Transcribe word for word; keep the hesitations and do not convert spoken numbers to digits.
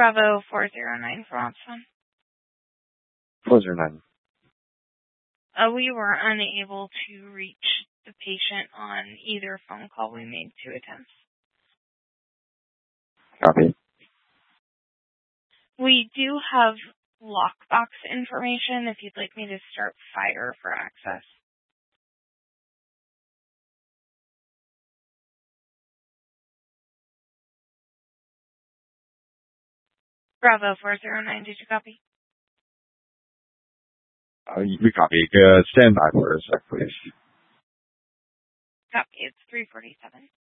Bravo four zero nine for Option. four zero nine. Uh, we were unable to reach the patient on either phone call. We made two attempts. Copy. We do have lockbox information if you'd like me to start fire for access. Bravo four zero nine, did you copy? Uh, we copy. Uh, stand by for a sec, please. Copy, it's three forty-seven.